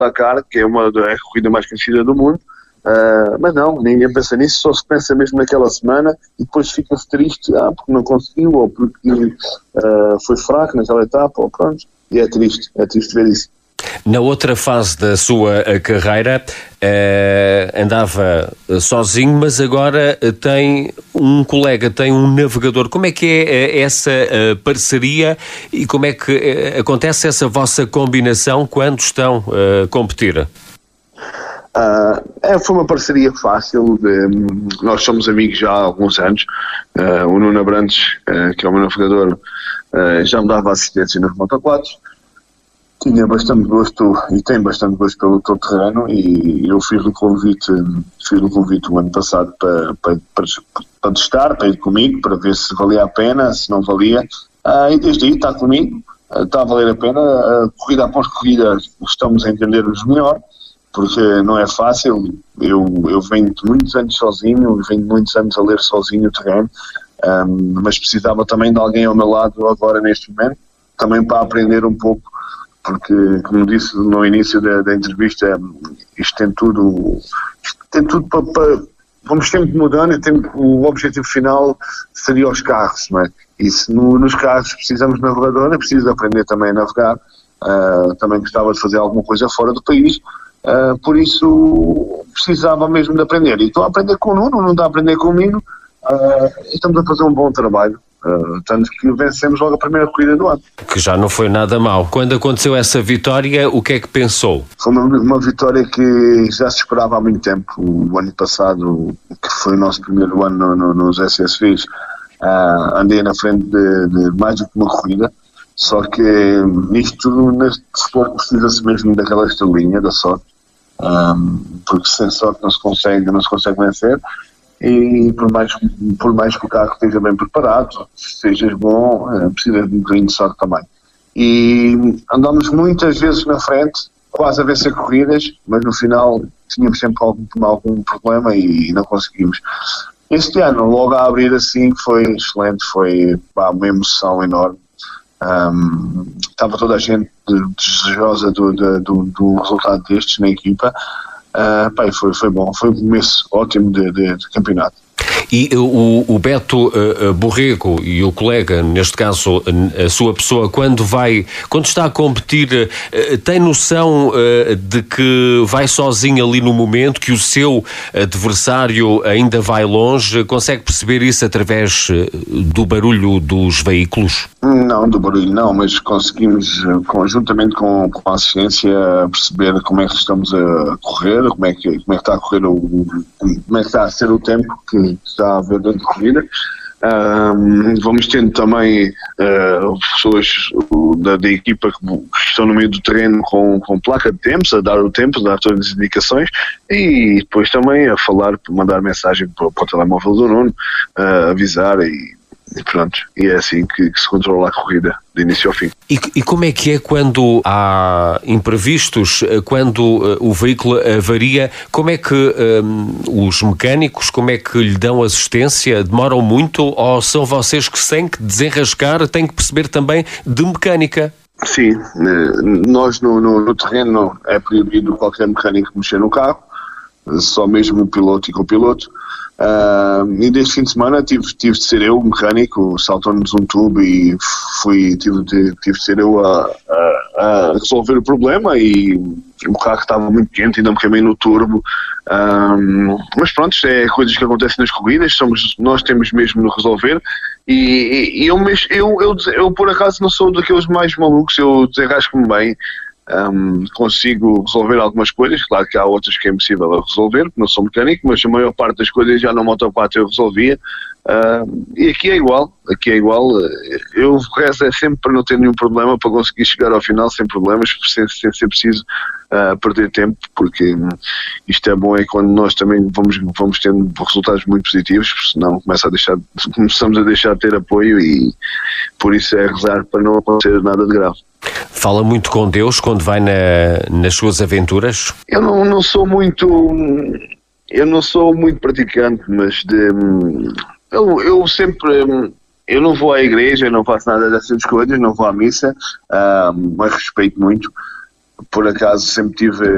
Dakar, que é a corrida mais conhecida do mundo. Mas não, ninguém pensa nisso, só se pensa mesmo naquela semana e depois fica-se triste, porque não conseguiu, ou porque foi fraco naquela etapa, ou pronto. E é triste ver isso. Na outra fase da sua carreira, andava sozinho, mas agora tem um colega, tem um navegador. Como é que é essa parceria e como é que acontece essa vossa combinação quando estão a competir? Foi uma parceria fácil. Nós somos amigos já há alguns anos. O Nuno Abrantes, que é o meu navegador, já me dava assistência nos Moto4. Tinha bastante gosto e tem bastante gosto pelo todo-terreno, e eu fiz um convite o ano passado para testar, para ir comigo, para ver se valia a pena, se não valia. E desde aí está comigo, está a valer a pena. Corrida após corrida estamos a entender-nos melhor, porque não é fácil. Eu venho de muitos anos sozinho, venho de muitos anos a ler sozinho o terreno, mas precisava também de alguém ao meu lado agora neste momento, também para aprender um pouco, porque, como disse no início da entrevista, isto tem tudo para... Vamos sempre mudando, e o objetivo final seria os carros, não é? E se nos carros precisamos de navegador, é preciso aprender também a navegar. Também gostava de fazer alguma coisa fora do país, por isso precisava mesmo de aprender. E estou a aprender com o Nuno, não está a aprender comigo, e estamos a fazer um bom trabalho. Tanto que vencemos logo a primeira corrida do ano. Que já não foi nada mau. Quando aconteceu essa vitória, o que é que pensou? Foi uma vitória que já se esperava há muito tempo. O ano passado, que foi o nosso primeiro ano nos SSVs, andei na frente de mais do que uma corrida. Só que neste desporto precisa-se mesmo daquela estrelinha da sorte, porque sem sorte não se consegue vencer. E por mais que o carro esteja bem preparado, sejas bom, precisa de um bocadinho de sorte também. E andamos muitas vezes na frente, quase a vencer corridas, mas no final tínhamos sempre algum problema e não conseguimos. Este ano, logo a abrir assim, foi excelente, foi uma emoção enorme. Estava toda a gente desejosa do resultado destes na equipa. Foi bom, foi um começo ótimo de campeonato. E o Beto Borrego e o colega, neste caso a sua pessoa, quando está a competir, tem noção de que vai sozinho ali no momento, que o seu adversário ainda vai longe? Consegue perceber isso através do barulho dos veículos? Não, do barulho não, mas conseguimos, conjuntamente com a assistência, perceber como é que estamos a correr, como é que está a correr como é que está a ser o tempo que está a haver dentro de corrida. Vamos tendo também pessoas da equipa que estão no meio do terreno com placa de tempos, a dar o tempo, a dar todas as indicações, e depois também a falar, mandar mensagem para o telemóvel do Nuno, avisar e pronto. E é assim que se controla a corrida, de início ao fim. E como é que é quando há imprevistos, quando o veículo avaria? Como é que os mecânicos, como é que lhe dão assistência? Demoram muito ou são vocês que têm que desenrascar, têm que perceber também de mecânica? Sim, nós no terreno é proibido qualquer mecânico mexer no carro, só mesmo o piloto e copiloto. E deste fim de semana tive de ser eu o mecânico, saltou-nos um tubo e tive de ser eu a resolver o problema, e o carro estava muito quente, ainda me queimei no turbo, mas pronto, isto é coisas que acontecem nas corridas, nós temos mesmo de resolver, e eu por acaso não sou daqueles mais malucos, eu desenrasco-me bem. Consigo resolver algumas coisas, claro que há outras que é impossível resolver, porque não sou mecânico, mas a maior parte das coisas já no Moto4 eu resolvia, e aqui é igual, eu rezo é sempre para não ter nenhum problema, para conseguir chegar ao final sem problemas, sem ser preciso perder tempo, porque isto é bom, é quando nós também vamos tendo resultados muito positivos, porque senão começamos a deixar de ter apoio, e por isso é rezar para não acontecer nada de grave. Fala muito com Deus quando vai nas suas aventuras? Eu não sou muito praticante, mas eu sempre... Eu não vou à igreja, não faço nada dessas coisas, não vou à missa, mas respeito muito. Por acaso sempre tive